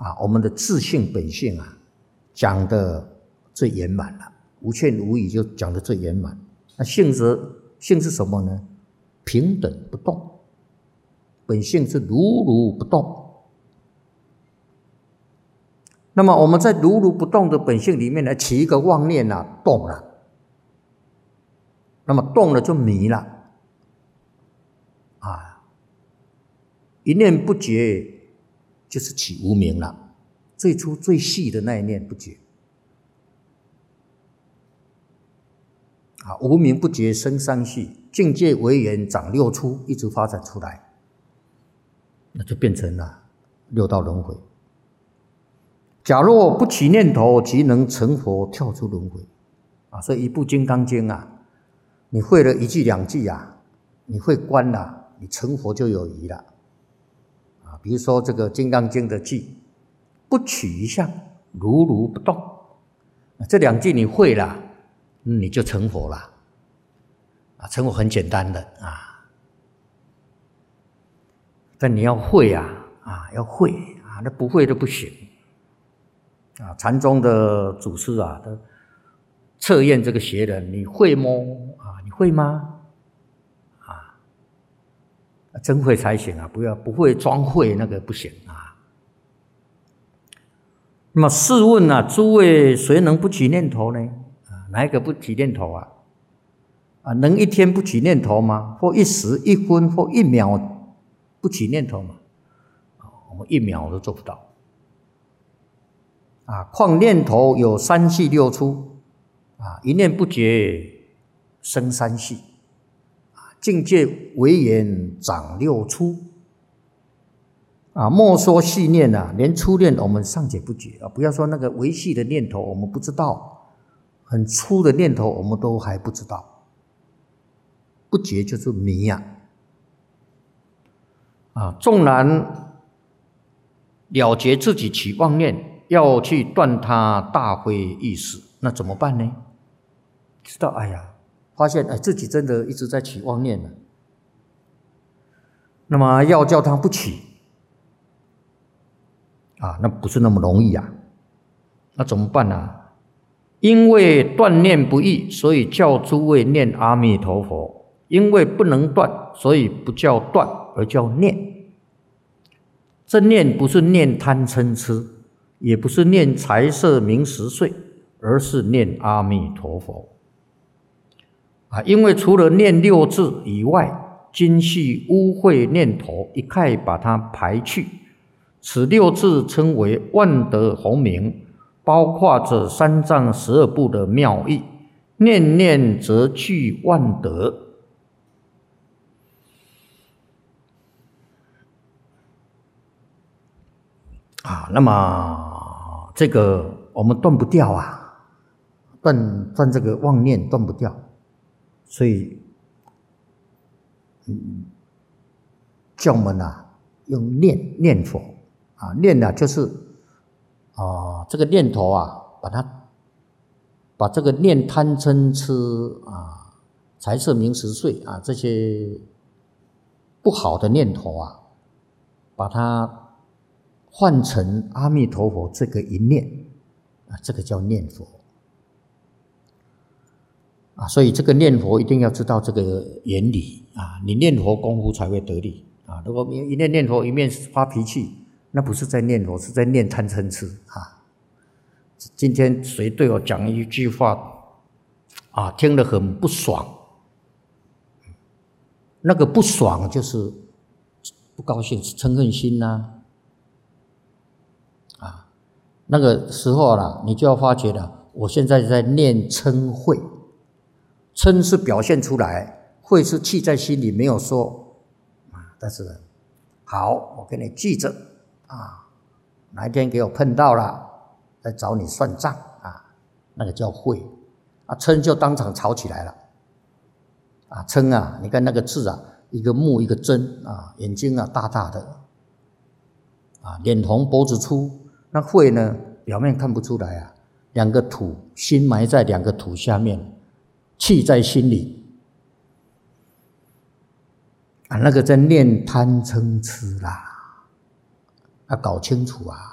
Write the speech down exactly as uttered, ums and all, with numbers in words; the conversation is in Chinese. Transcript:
啊，我们的自性本性啊，讲的最圆满了，无欠无遗就讲的最圆满。那性质性是什么呢？平等不动，本性是如如不动。那么我们在如如不动的本性里面呢，起一个妄念啊，动了，那么动了就迷了啊，一念不觉就是起无明了，最初最细的那一念不觉啊，无明不觉生三系，境界为缘长六出，一直发展出来，那就变成了六道轮回。假若不起念头，即能成佛，跳出轮回啊！所以一部《金刚经》啊，你会了一句两句啊，你会观了、啊，你成佛就有余了啊！比如说这个《金刚经》的句，不取一相，如如不动，这两句你会了，你就成佛了啊！成佛很简单的啊，但你要会啊啊，要会啊，那不会都不行。啊，禅宗的祖师啊，都测验这个学人，你会吗？啊，你会吗？啊，真会才行啊！不要不会装会，那个不行啊。那么试问啊，诸位谁能不起念头呢？啊，哪一个不起念头啊？啊，能一天不起念头吗？或一时、一分或一秒不起念头吗？啊，我们一秒都做不到。啊，况念头有三系六出，啊，一念不觉生三系，啊，境界为缘长六出，啊，莫说细念啊，连粗念我们尚且不觉啊，不要说那个微细的念头我们不知道，很粗的念头我们都还不知道，不觉就是迷呀，啊，纵然了结自己起妄念。要去断他大非意识，那怎么办呢？知道，哎呀，发现哎自己真的一直在起妄念了，那么要叫他不起啊，那不是那么容易啊。那怎么办呢、啊？因为断念不易，所以叫诸位念阿弥陀佛；因为不能断，所以不叫断，而叫念。这念不是念贪嗔痴。也不是念财色名食睡，而是念阿弥陀佛啊！因为除了念六字以外，今系污秽念头一概把它排去。此六字称为万德洪名，包括着三藏十二部的妙义，念念则具万德。啊，那么这个我们断不掉啊，断断这个妄念断不掉，所以，嗯，叫我们啊用念念佛啊，念啊就是啊、呃、这个念头啊，把它把这个念贪嗔痴啊、财色名食睡啊这些不好的念头啊，把它换成阿弥陀佛这个一念啊，这个叫念佛啊，所以这个念佛一定要知道这个原理啊，你念佛功夫才会得力啊。如果一念念佛一面发脾气，那不是在念佛，是在念贪嗔痴啊。今天谁对我讲一句话啊，听得很不爽，那个不爽就是不高兴，是嗔恨心呐、啊。啊，那个时候啦，你就要发觉了，我现在在念嗔恚，嗔是表现出来，恚是气在心里没有说啊。但是好，我给你记着啊，哪一天给我碰到了，再找你算账啊，那个叫恚啊。嗔就当场吵起来了啊，嗔啊，你看那个字啊，一个木一个真啊，眼睛啊大大的啊，脸红脖子粗。那慧呢，表面看不出来啊，两个土，心埋在两个土下面，气在心里啊，那个在念贪嗔痴啦，要搞清楚啊。